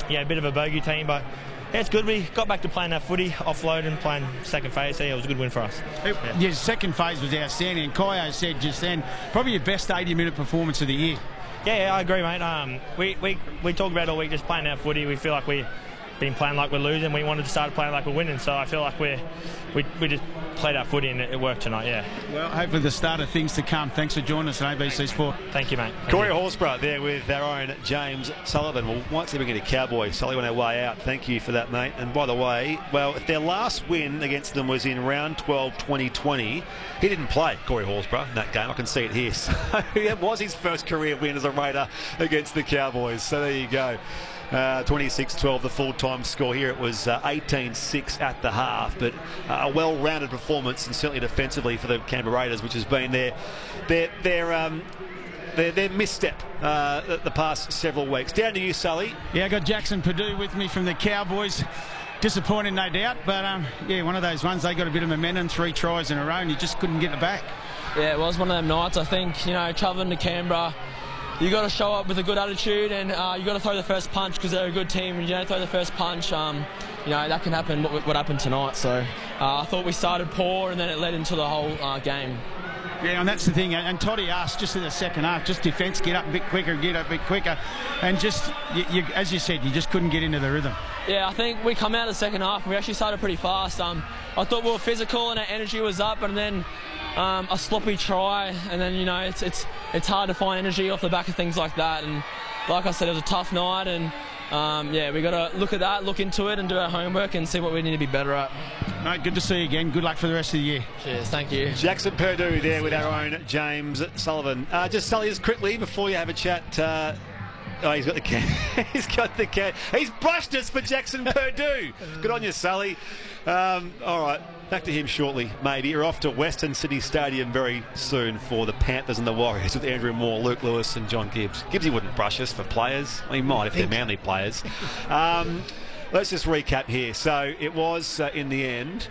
a bit of a bogey team, but yeah, it's good. We got back to playing that footy, offload and playing second phase. So yeah, it was a good win for us. Yeah, second phase was outstanding. And Kayo said just then, probably your best 80-minute performance of the year. Yeah, I agree, mate. We talk about it all week, just playing our footy. We feel like we've been playing like we're losing. We wanted to start playing like we're winning. So I feel like we just played our footy and it worked tonight, yeah. Well, hopefully the start of things to come. Thanks for joining us on ABC Sport. Thank you, mate. Corey Horsburgh there with our own James Sullivan. Well, once again a Cowboys. Sully on our way out. Thank you for that, mate. And by the way, well, if their last win against them was in round 12, 2020, he didn't play, Corey Horsburgh, in that game. I can see it here. So it was his first career win as a Raider against the Cowboys. So there you go. 26-12 the full-time score here. It was 18-6 at the half, but a well-rounded performance, and certainly defensively for the Canberra Raiders, which has been their misstep the past several weeks. Down to you, Sully. Yeah, I got Jackson Purdue with me from the Cowboys. Disappointed, no doubt, but yeah, one of those ones. They got a bit of momentum, 3 tries in a row, and you just couldn't get it back. Yeah, it was one of them nights. I think, travelling to Canberra, you got to show up with a good attitude, and you got to throw the first punch because they're a good team. And you don't throw the first punch, that can happen. What happened tonight? So I thought we started poor, and then it led into the whole game. Yeah, and that's the thing. And Toddy asked just in the second half, just defence, get up a bit quicker, and just as you said, you just couldn't get into the rhythm. Yeah, I think we come out of the second half and we actually started pretty fast. I thought we were physical and our energy was up, and then a sloppy try, and then it's hard to find energy off the back of things like that. And like I said, it was a tough night, and we got to look at that, look into it, and do our homework and see what we need to be better at. Mate, good to see you again. Good luck for the rest of the year. Cheers, thank you. Jackson Purdue there with our own James Sullivan. Just Sully, just quickly before you have a chat. He's got the can. He's got the can. He's brushed us for Jackson Purdue. Good on you, Sully. All right, back to him shortly, maybe. You're off to Western City Stadium very soon for the Panthers and the Warriors with Andrew Moore, Luke Lewis and John Gibbs. Gibbsy wouldn't brush us for players. Well, he might if they're Manly players. Let's just recap here. So it was, in the end,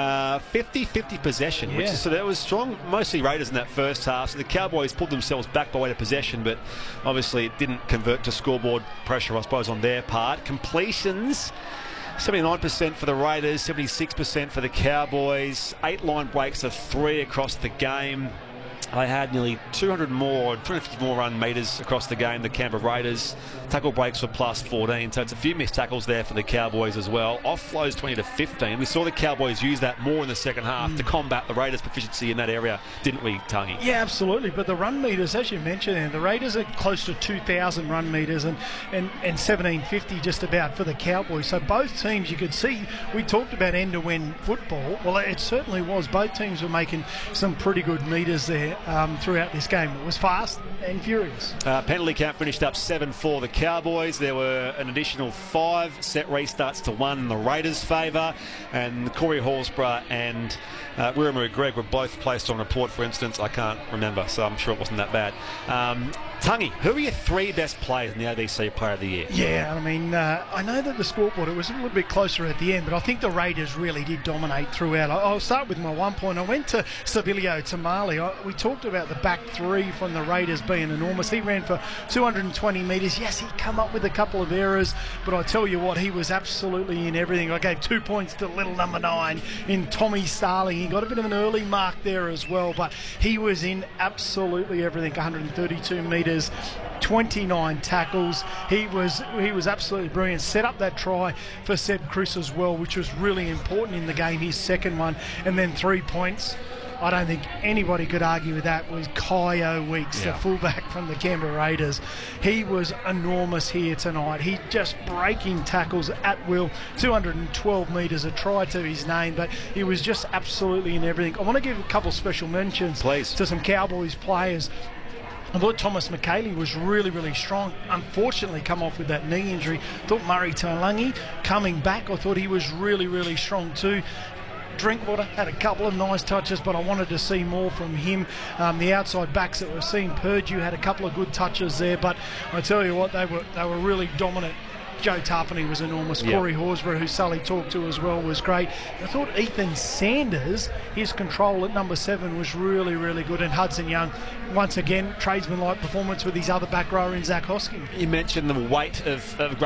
50-50 possession, which is, so that was strong, mostly Raiders in that first half. So the Cowboys pulled themselves back by way of possession, but obviously it didn't convert to scoreboard pressure, I suppose, on their part. Completions, 79% for the Raiders, 76% for the Cowboys. 8 line breaks of 3 across the game. They had nearly 250 more run metres across the game, the Canberra Raiders. Tackle breaks were plus 14, so it's a few missed tackles there for the Cowboys as well. Offloads 20-15. We saw the Cowboys use that more in the second half to combat the Raiders' proficiency in that area, didn't we, Tangi? Yeah, absolutely. But the run metres, as you mentioned, the Raiders are close to 2,000 run metres and 1,750 just about for the Cowboys. So both teams, you could see, we talked about end-to-end football. Well, it certainly was. Both teams were making some pretty good metres there throughout this game. It was fast and furious. Penalty count finished up 7 for the Cowboys. There were an additional 5 set restarts to 1 in the Raiders' favour, and Corey Horsburgh and Wiremu Greg were both placed on report, for instance. I can't remember, so I'm sure it wasn't that bad. Tangi, who are your 3 best players in the ABC Player of the Year? Yeah, I mean, I know that the scoreboard, it was a little bit closer at the end, but I think the Raiders really did dominate throughout. I'll start with my 1 point. I went to Sabilio Tamale. We talked about the back 3 from the Raiders being enormous. He ran for 220 metres. Yes, he come up with a couple of errors, but I tell you what, he was absolutely in everything. I gave 2 points to little number 9 in Tommy Starling. He got a bit of an early mark there as well, but he was in absolutely everything. 132 metres. 29 tackles. He was absolutely brilliant. Set up that try for Seb Chris as well, which was really important in the game, his second one. And then 3 points. I don't think anybody could argue with that, was Kayo Weeks, the fullback from the Canberra Raiders. He was enormous here tonight. He just breaking tackles at will, 212 metres, a try to his name, but he was just absolutely in everything. I want to give a couple of special mentions to some Cowboys players. I thought Thomas McKaylee was really, really strong. Unfortunately, come off with that knee injury. I thought Murray Taulagi coming back, I thought he was really, really strong too. Drinkwater had a couple of nice touches, but I wanted to see more from him. The outside backs that we're seeing, Purdue had a couple of good touches there, but I tell you what, they were really dominant. Joe Tarpany was enormous. Corey Horsburgh, who Sully talked to as well, was great. I thought Ethan Sanders, his control at number 7 was really, really good. And Hudson Young, once again, tradesman-like performance with his other back rower in Zach Hosking. You mentioned the weight of great fullbacks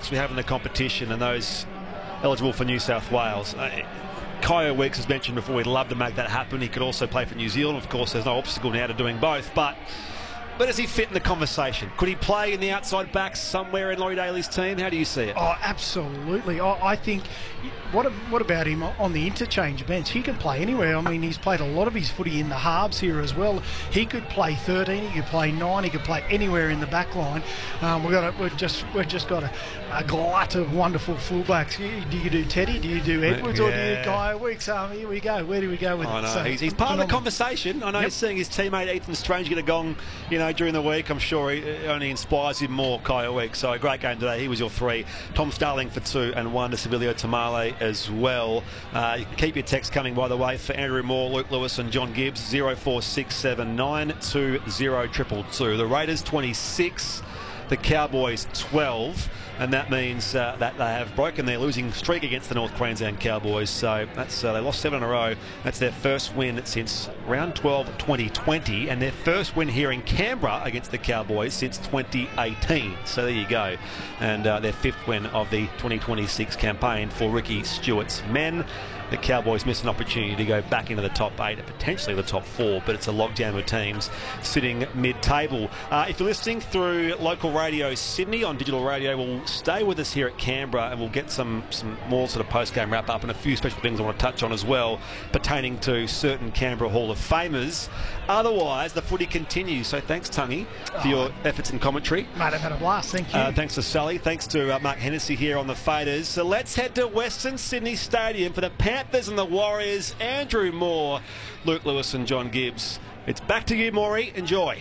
fullbacks we have in the competition and those eligible for New South Wales. Kyo Weeks, as mentioned before, we'd love to make that happen. He could also play for New Zealand. Of course, there's no obstacle now to doing both, but where does he fit in the conversation? Could he play in the outside backs somewhere in Laurie Daly's team? How do you see it? Oh, absolutely. I think, what about him on the interchange bench? He can play anywhere. I mean, he's played a lot of his footy in the halves here as well. He could play 13, he could play 9, he could play anywhere in the back line. We've just got a glut of wonderful fullbacks. Do you do Teddy? Do you do Edwards? Or do you Kyo Weeks? Here we go. Where do we go with I it? know. So, he's part of the conversation. I know he's seeing his teammate Ethan Strange get a gong, during the week. I'm sure it only inspires him more, Kyo Weeks. So a great game today. He was your 3. Tom Starling for 2 and 1 to Sevilio Tamale as well. You can keep your text coming, by the way, for Andrew Moore, Luke Lewis and John Gibbs. 04679 20222. The Raiders 26, the Cowboys 12, and that means that they have broken their losing streak against the North Queensland Cowboys. So that's they lost 7 in a row. That's their first win since round 12 2020, and their first win here in Canberra against the Cowboys since 2018. So there you go, and their 5th win of the 2026 campaign for Ricky Stewart's men. The Cowboys miss an opportunity to go back into the top 8 and potentially the top 4, but it's a lockdown of teams sitting mid-table. If you're listening through local radio Sydney on digital radio, we'll stay with us here at Canberra and we'll get some more sort of post-game wrap-up and a few special things I want to touch on as well pertaining to certain Canberra Hall of Famers. Otherwise, the footy continues. So thanks, Tungy, for your efforts in commentary. Mate, I've had a blast. Thank you. Thanks to Sally. Thanks to Mark Hennessy here on the Faders. So let's head to Western Sydney Stadium for the Panthers and the Warriors. Andrew Moore, Luke Lewis and John Gibbs. It's back to you, Maury. Enjoy.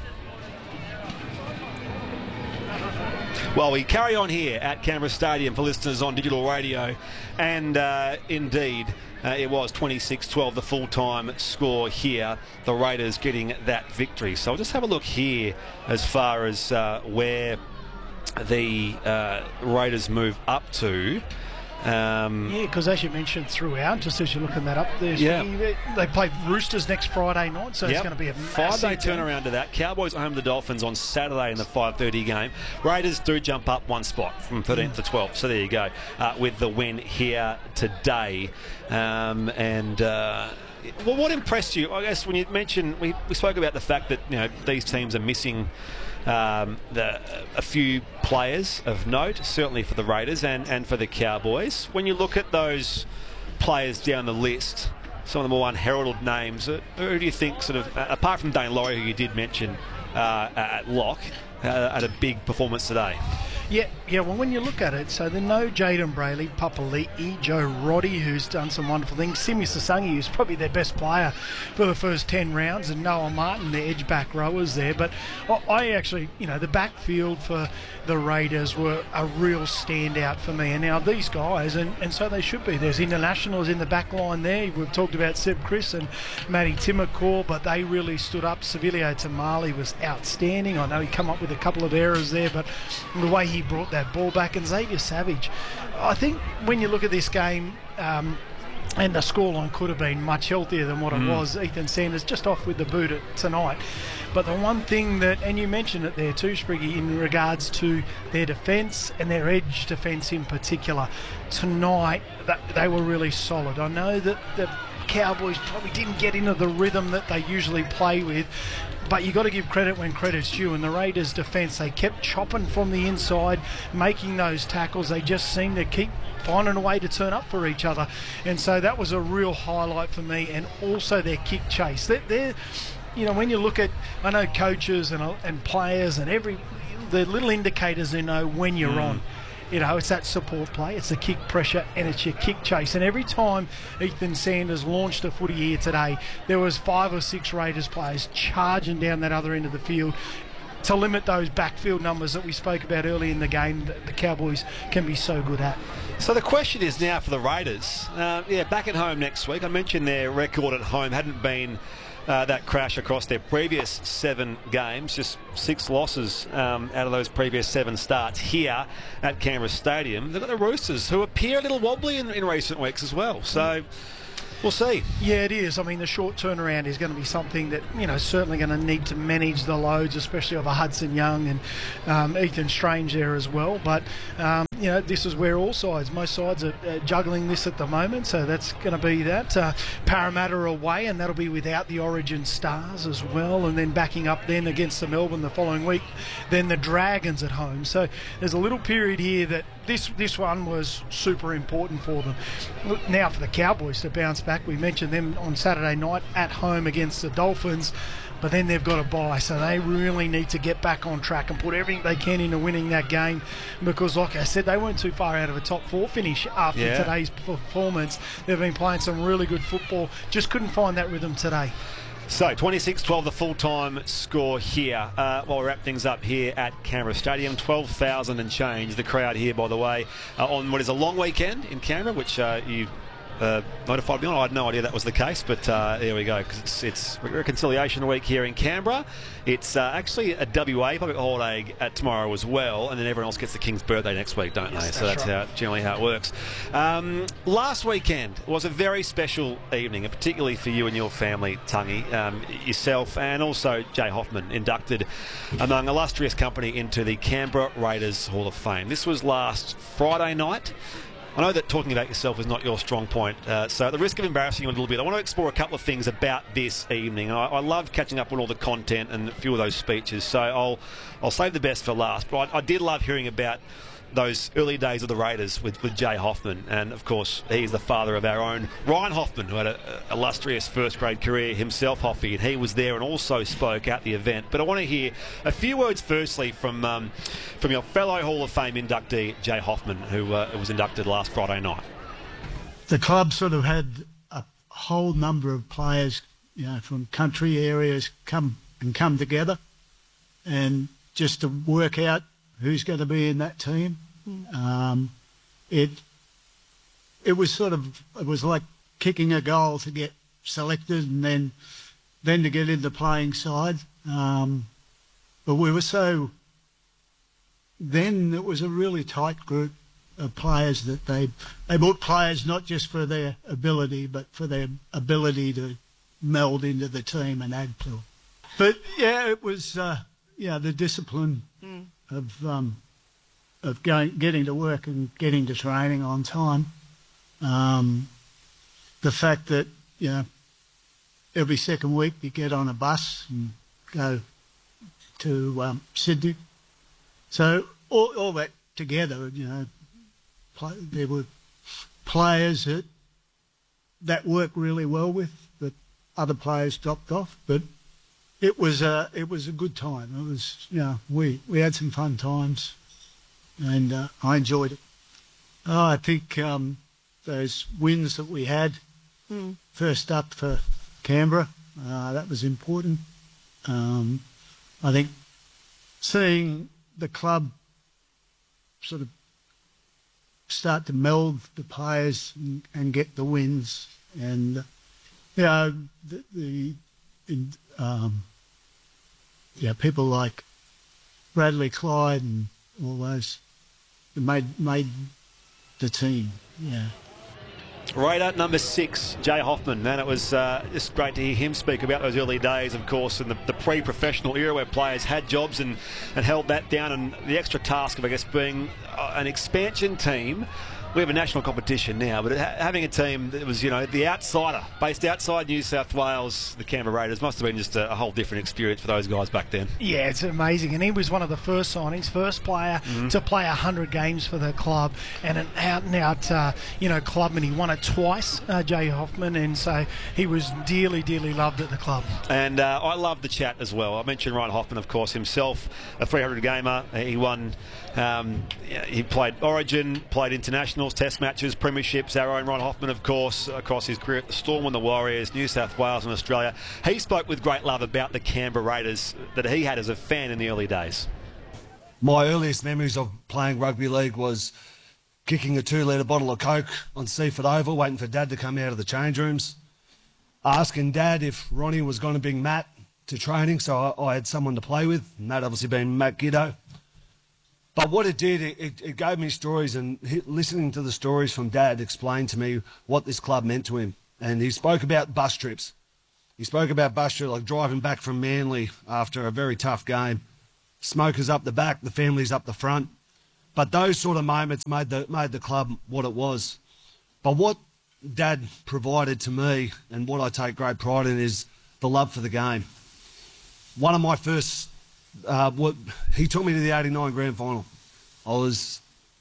Well, we carry on here at Canberra Stadium for listeners on digital radio, and indeed it was 26-12 the full-time score here, the Raiders getting that victory. So I'll just have a look here as far as where the Raiders move up to. Because as you mentioned throughout, just as you're looking that up there, they play Roosters next Friday night, so it's going to be a 5-day turnaround to that. Cowboys are home to the Dolphins on Saturday in the 5:30 game. Raiders do jump up 1 spot from 13th to 12th, so there you go, with the win here today. Well, what impressed you? I guess when you mentioned, we spoke about the fact that these teams are missing a few players of note, certainly for the Raiders and for the Cowboys. When you look at those players down the list, some of the more unheralded names, who do you think, sort of, apart from Dane Laurie, who you did mention at lock, had a big performance today? Yeah. Well, when you look at it, so there's no Jaden Brayley, Papali'i, Joe Roddy, who's done some wonderful things. Simi Sasangi, who's probably their best player for the first 10 rounds, and Noah Martin, the edge back rowers there. But I actually, the backfield for the Raiders were a real standout for me. And now these guys, and so they should be. There's internationals in the back line there. We've talked about Seb Chris and Matty Timokor, but they really stood up. Sevilio Tamale was outstanding. I know he come up with a couple of errors there, but the way he brought that ball back, and Xavier Savage, I think when you look at this game, and the scoreline could have been much healthier than what it was. Ethan Sanders just off with the boot tonight. But the one thing that, and you mentioned it there too, Spriggy, in regards to their defence and their edge defence in particular, tonight they were really solid. I know that the Cowboys probably didn't get into the rhythm that they usually play with, but you got to give credit when credit's due. And the Raiders' defence, they kept chopping from the inside, making those tackles. They just seemed to keep finding a way to turn up for each other, and so that was a real highlight for me. And also their kick chase. They're when you look at, I know coaches and players and the little indicators they know when you're on. It's that support play, it's the kick pressure, and it's your kick chase. And every time Ethan Sanders launched a footy here today, there was 5 or 6 Raiders players charging down that other end of the field to limit those backfield numbers that we spoke about early in the game that the Cowboys can be so good at. So the question is now for the Raiders, back at home next week. I mentioned their record at home hadn't been that crash across their previous 7 games, just 6 losses out of those previous 7 starts here at Canberra Stadium. They've got the Roosters, who appear a little wobbly in recent weeks as well. So we'll see. Yeah, it is. I mean, the short turnaround is going to be something that, certainly going to need to manage the loads, especially of a Hudson Young and Ethan Strange there as well. But this is where most sides are juggling this at the moment, so that's going to be that. Parramatta away, and that'll be without the Origin stars as well, and then backing up then against the Melbourne the following week, then the Dragons at home. So there's a little period here that this one was super important for them. Now for the Cowboys to bounce back, we mentioned them on Saturday night at home against the Dolphins, but then they've got to bye, so they really need to get back on track and put everything they can into winning that game, because like I said, they weren't too far out of a top 4 finish after today's performance. They've been playing some really good football, just couldn't find that rhythm today. So 26-12 the full-time score here. While we wrap things up here at Canberra Stadium, 12,000 and change the crowd here, by the way, on what is a long weekend in Canberra, which you notified me on. I had no idea that was the case, but there we go, because it's Reconciliation Week here in Canberra. It's actually a WA public holiday tomorrow as well, and then everyone else gets the King's birthday next week, don't they? So that's right. Generally how it works. Last weekend was a very special evening, and particularly for you and your family, Tungy, yourself and also Jay Hoffman, inducted among illustrious company into the Canberra Raiders Hall of Fame. This was last Friday night. I know that talking about yourself is not your strong point, so at the risk of embarrassing you a little bit, I want to explore a couple of things about this evening. I loved catching up on all the content and a few of those speeches, so I'll save the best for last. But I did love hearing about those early days of the Raiders with Jay Hoffman, and of course he's the father of our own Ryan Hoffman, who had an illustrious first grade career himself, Hoffy, and he was there and also spoke at the event. But I want to hear a few words firstly from your fellow Hall of Fame inductee Jay Hoffman, who was inducted last Friday night. The club sort of had a whole number of players, from country areas come together, and just to work out who's going to be in that team. It was like kicking a goal to get selected, and then to get in the playing side. But we were then it was a really tight group of players that they brought players not just for their ability, but for their ability to meld into the team and add to it. But it was the discipline of getting to work and getting to training on time. The fact that every second week you get on a bus and go to Sydney. So all that together, there were players that worked really well with, but other players dropped off. But it was a good time. It was we had some fun times, and I enjoyed it. I think those wins that we had first up for Canberra, that was important. I think seeing the club sort of start to meld the players and get the wins, and people like Bradley Clyde and all those made the team. Raider number 6, Jay Hoffman. Man, it was just great to hear him speak about those early days, of course, in the pre-professional era where players had jobs and held that down, and the extra task of, I guess, being an expansion team. We have a national competition now, but having a team that was, the outsider, based outside New South Wales, the Canberra Raiders, must have been just a whole different experience for those guys back then. Yeah, it's amazing. And he was one of the first signings, first player to play 100 games for the club, and an out-and-out, clubman. He won it twice, Jay Hoffman, and so he was dearly, dearly loved at the club. And I love the chat as well. I mentioned Ryan Hoffman, of course, himself, a 300 gamer. He won, he played Origin, played internationals, test matches, premierships. Our own Ryan Hoffman, of course, across his career at the Storm and the Warriors, New South Wales and Australia. He spoke with great love about the Canberra Raiders that he had as a fan in the early days. My earliest memories of playing rugby league was kicking a 2-litre bottle of Coke on Seaford Oval, waiting for Dad to come out of the change rooms, asking Dad if Ronnie was going to bring Matt to training so I had someone to play with, and that obviously being Matt Giddo. But what it did, it gave me stories, and listening to the stories from Dad explained to me what this club meant to him. And he spoke about bus trips. He spoke about bus trips, like driving back from Manly after a very tough game. Smokers up the back, the families up the front. But those sort of moments made the club what it was. But what Dad provided to me, and what I take great pride in, is the love for the game. One of my first, he took me to the '89 grand final. I was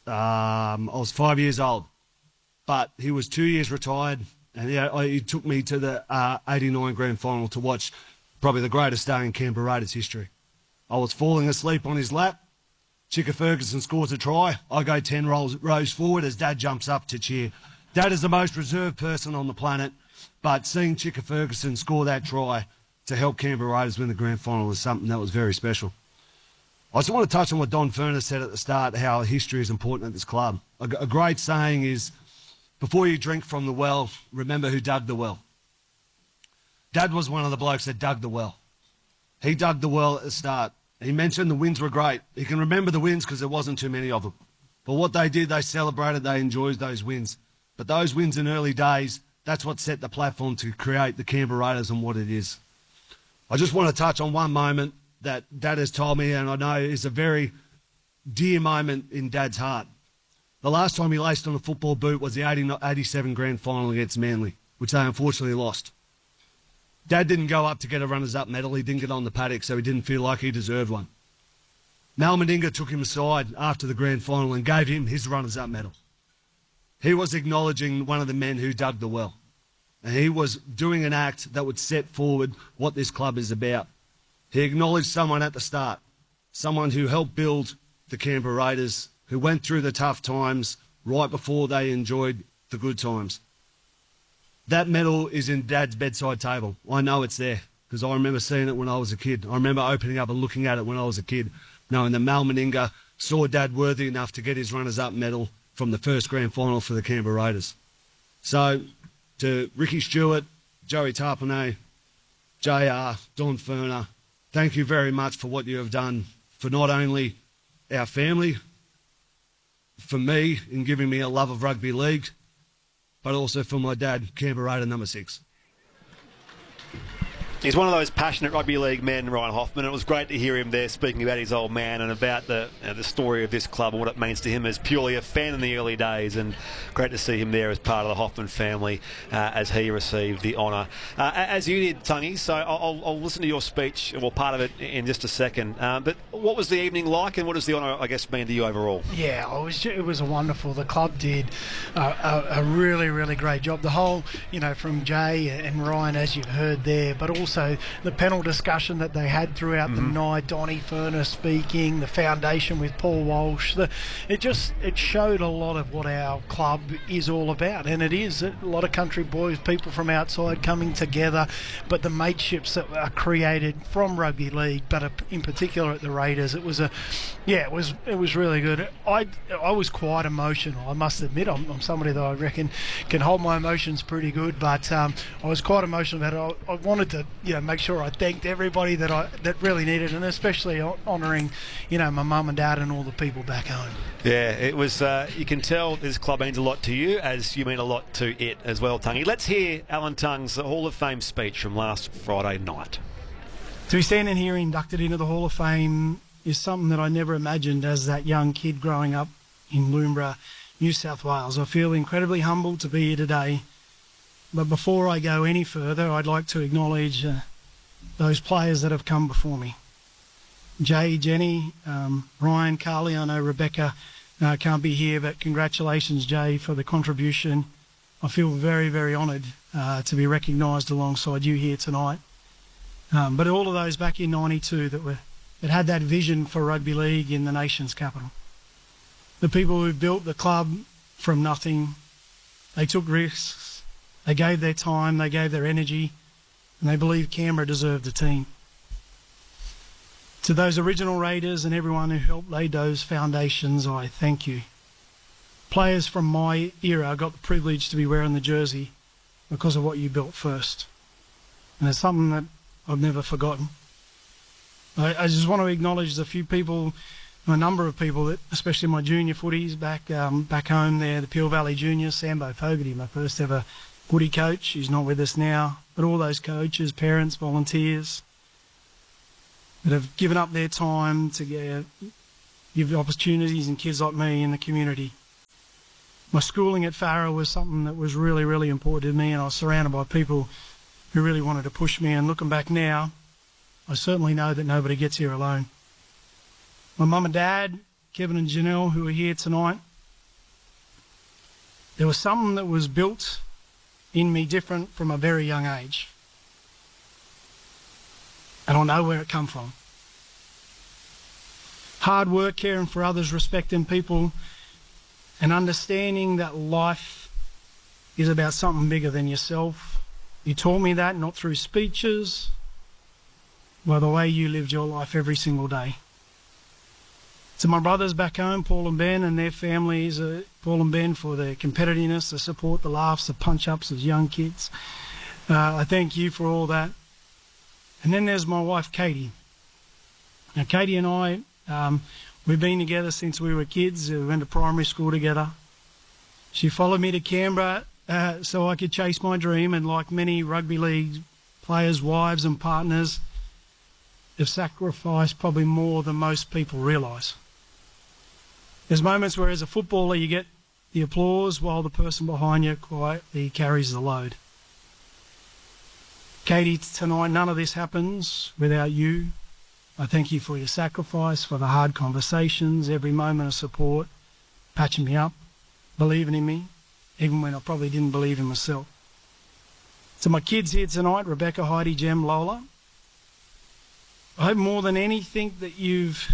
5 years old, but he was 2 years retired, and he took me to the '89 grand final to watch probably the greatest day in Canberra Raiders history. I was falling asleep on his lap. Chicka Ferguson scores a try. I go 10 rows forward as Dad jumps up to cheer. Dad is the most reserved person on the planet, but seeing Chicka Ferguson score that try to help Canberra Raiders win the grand final was something that was very special. I just want to touch on what Don Furness said at the start, how history is important at this club. A great saying is, before you drink from the well, remember who dug the well. Dad was one of the blokes that dug the well. He dug the well at the start. He mentioned the wins were great. He can remember the wins because there wasn't too many of them. But what they did, they celebrated, they enjoyed those wins. But those wins in early days, that's what set the platform to create the Canberra Raiders and what it is. I just want to touch on one moment that Dad has told me, and I know is a very dear moment in Dad's heart. The last time he laced on a football boot was the 87 grand final against Manly, which they unfortunately lost. Dad didn't go up to get a runners-up medal. He didn't get on the paddock, so he didn't feel like he deserved one. Mal Meninga took him aside after the grand final and gave him his runners-up medal. He was acknowledging one of the men who dug the well. And he was doing an act that would set forward what this club is about. He acknowledged someone at the start, someone who helped build the Canberra Raiders, who went through the tough times right before they enjoyed the good times. That medal is in Dad's bedside table. I know it's there because I remember seeing it when I was a kid. I remember opening up and looking at it when I was a kid, knowing that Mal Meninga saw Dad worthy enough to get his runners-up medal from the first grand final for the Canberra Raiders. So, to Ricky Stewart, Joey Tarpanay, JR, Don Furner, thank you very much for what you have done for not only our family, for me in giving me a love of rugby league, but also for my dad, Canberra Raider number 6. He's one of those passionate rugby league men, Ryan Hoffman. It was great to hear him there speaking about his old man and about the story of this club and what it means to him as purely a fan in the early days. And great to see him there as part of the Hoffman family as he received the honour. As you did, Tungy, so I'll listen to your speech, well, part of it in just a second. But what was the evening like, and what does the honour, I guess, mean to you overall? Yeah, it was wonderful. The club did a really, really great job. The whole, from Jay and Ryan, as you've heard there, but also the panel discussion that they had throughout the night, Donnie Furness speaking, the foundation with Paul Walsh. It showed a lot of what our club is all about, and it is a lot of country boys, people from outside coming together, but the mateships that are created from rugby league, but in particular at the Raiders, it was really good. I was quite emotional. I must admit, I'm somebody that I reckon can hold my emotions pretty good, but I was quite emotional about it. I wanted to make sure I thanked everybody that really needed, and especially honouring my mum and dad and all the people back home. Yeah, it was. You can tell this club means a lot to you, as you mean a lot to it as well, Tungy. Let's hear Alan Tung's Hall of Fame speech from last Friday night. To be standing here inducted into the Hall of Fame is something that I never imagined as that young kid growing up in Loombra, New South Wales. I feel incredibly humbled to be here today. But before I go any further, I'd like to acknowledge those players that have come before me. Jay, Jenny, Ryan, Carly, I know Rebecca can't be here, but congratulations, Jay, for the contribution. I feel very, very honoured to be recognised alongside you here tonight. But all of those back in '92 that had that vision for rugby league in the nation's capital. The people who built the club from nothing, they took risks. They gave their time, they gave their energy, and they believed Canberra deserved a team. To those original Raiders and everyone who helped lay those foundations, I thank you. Players from my era got the privilege to be wearing the jersey because of what you built first. And it's something that I've never forgotten. I just want to acknowledge a number of people, that, especially my junior footies back home there, the Peel Valley Juniors, Sambo Fogarty, my first ever footy coach. He's not with us now, but all those coaches, parents, volunteers that have given up their time to give opportunities in kids like me in the community. My schooling at Farrer was something that was really, really important to me, and I was surrounded by people who really wanted to push me. And looking back now, I certainly know that nobody gets here alone. My mum and dad, Kevin and Janelle, who are here tonight, there was something that was built in me different from a very young age. And I know where it come from. Hard work, caring for others, respecting people, and understanding that life is about something bigger than yourself. You taught me that not through speeches, by the way you lived your life every single day. To my brothers back home, Paul and Ben and their families, Paul and Ben for their competitiveness, the support, the laughs, the punch-ups as young kids. I thank you for all that. And then there's my wife, Katie. Now, Katie and I, we've been together since we were kids. We went to primary school together. She followed me to Canberra so I could chase my dream, and like many rugby league players' wives and partners, have sacrificed probably more than most people realise. There's moments where as a footballer you get the applause while the person behind you quietly carries the load. Katie, tonight none of this happens without you. I thank you for your sacrifice, for the hard conversations, every moment of support, patching me up, believing in me, even when I probably didn't believe in myself. To my kids here tonight, Rebecca, Heidi, Jem, Lola, I hope more than anything that you've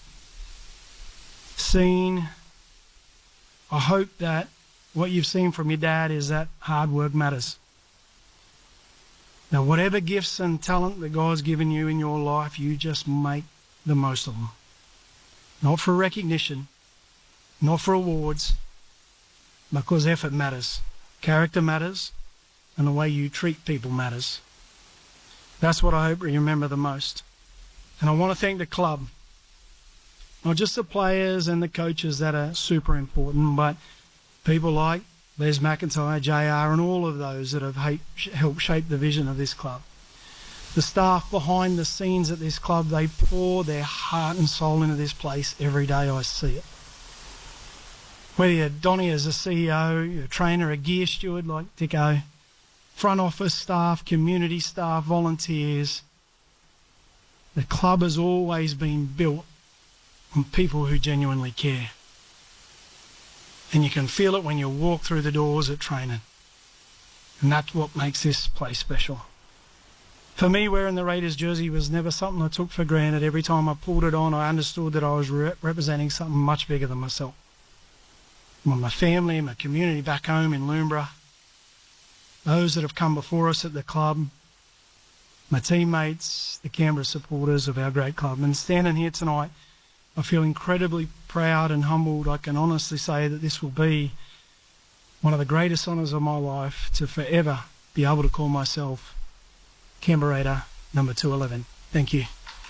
seen, I hope that what you've seen from your dad is that hard work matters. Now, whatever gifts and talent that God's given you in your life, you just make the most of them. Not for recognition, not for awards, because effort matters, character matters, and the way you treat people matters. That's what I hope you remember the most. And I want to thank the club, not just the players and the coaches that are super important, but people like Les McIntyre, JR, and all of those that have helped shape the vision of this club. The staff behind the scenes at this club, they pour their heart and soul into this place every day I see it. Whether you're Donnie as a CEO, you're a trainer, a gear steward like Dicko, front office staff, community staff, volunteers, the club has always been built on people who genuinely care. And you can feel it when you walk through the doors at training. And that's what makes this place special. For me, wearing the Raiders jersey was never something I took for granted. Every time I pulled it on, I understood that I was representing something much bigger than myself. My family, my community back home in Loombra, those that have come before us at the club, my teammates, the Canberra supporters of our great club. And standing here tonight, I feel incredibly proud and humbled. I can honestly say that this will be one of the greatest honours of my life, to forever be able to call myself Canberra Raider number 211. Thank you.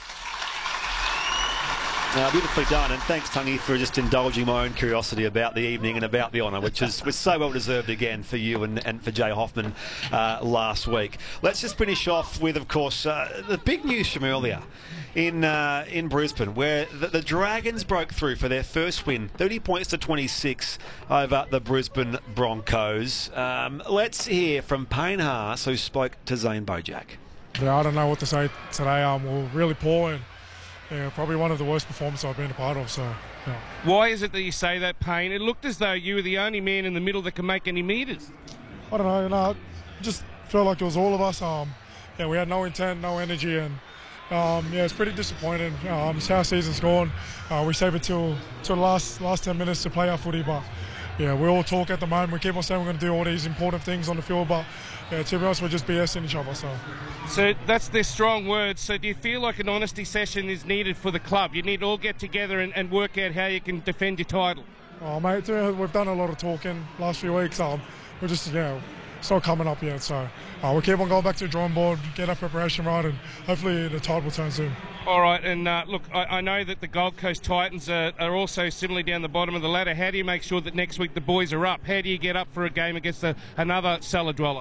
Beautifully done, and thanks, Tungy, for just indulging my own curiosity about the evening and about the honour, which was so well deserved again for you and for Jay Hoffman last week. Let's just finish off with, of course, the big news from earlier in Brisbane, where the Dragons broke through for their first win, 30 points to 26 over the Brisbane Broncos. Let's hear from Payne Haas, who spoke to Zane Bojack. Yeah, I don't know what to say today. We're really poor, and yeah, probably one of the worst performances I've been a part of. So, yeah. Why is it that you say that, Payne? It looked as though you were the only man in the middle that can make any metres. I don't know. No, just felt like it was all of us. Yeah, we had no intent, no energy, and yeah, it's pretty disappointing. It's how our season's gone. We save it till the last 10 minutes to play our footy, but yeah, we all talk at the moment. We keep on saying we're going to do all these important things on the field, but yeah, to be honest, we're just BSing each other. So that's their strong words. So do you feel like an honesty session is needed for the club? You need to all get together and work out how you can defend your title. Oh, mate, we've done a lot of talking last few weeks. We're just, it's not coming up yet. So we'll keep on going back to the drawing board, get our preparation right, and hopefully the tide will turn soon. All right, and look, I know that the Gold Coast Titans are also similarly down the bottom of the ladder. How do you make sure that next week the boys are up? How do you get up for a game against another cellar dweller?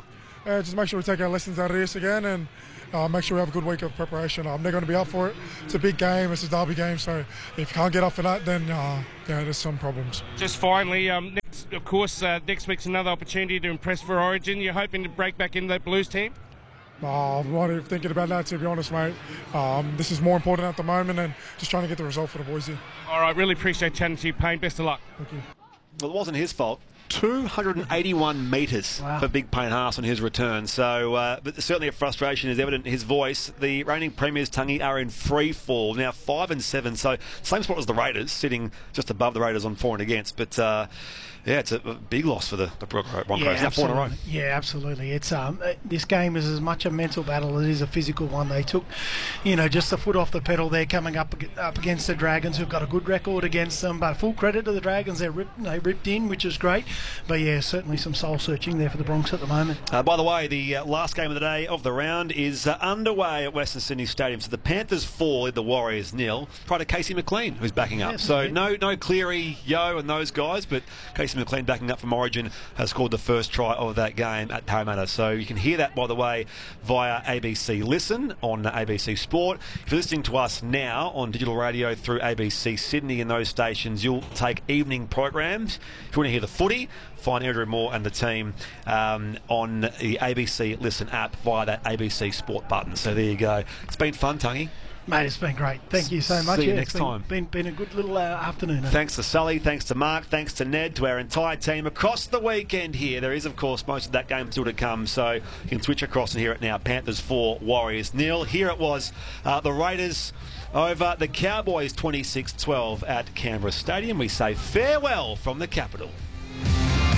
just make sure we take our lessons out of this again and make sure we have a good week of preparation. They're going to be up for it. It's a big game. It's a derby game. So if you can't get up for that, then there's some problems. Just finally, next week's another opportunity to impress for Origin. You're hoping to break back into that Blues team? I'm not even thinking about that, to be honest, mate. This is more important at the moment and just trying to get the result for the boys here. All right, really appreciate chatting to you, Payne. Best of luck. Thank you. Well, it wasn't his fault. 281 metres for Big Payne Haas on his return. So, but certainly a frustration is evident in his voice. The reigning premiers, Tungy, are in free fall now, 5-7. So same spot as the Raiders, sitting just above the Raiders on for and against. But yeah, it's a big loss for the Broncos. Yeah, now 4 in a row. Yeah, absolutely. It's this game is as much a mental battle as it is a physical one. They took, just a foot off the pedal there, coming up against the Dragons, who've got a good record against them. But full credit to the Dragons, they ripped in, which is great. But yeah, certainly some soul searching there for the Bronx at the moment. By the way, the last game of the day of the round is underway at Western Sydney Stadium. So the Panthers 4 lead the Warriors 0. Prior to Casey McLean, who's backing up. So no Cleary, Yo, and those guys, but Casey McLean backing up from Origin has scored the first try of that game at Parramatta. So you can hear that, by the way, via ABC Listen on ABC Sport. If you're listening to us now on digital radio through ABC Sydney and those stations, you'll take evening programs. If you want to hear the footy, find Andrew Moore and the team on the ABC Listen app via that ABC Sport button. So there you go. It's been fun, Tungy. Mate, it's been great. Thank you so much. See you next time. Been a good little afternoon. Thanks to Sully, thanks to Mark, thanks to Ned, to our entire team across the weekend here. There is, of course, most of that game still to come, so you can switch across and hear it now. Panthers 4, Warriors 0. Here it was, the Raiders over the Cowboys 26-12 at Canberra Stadium. We say farewell from the capital.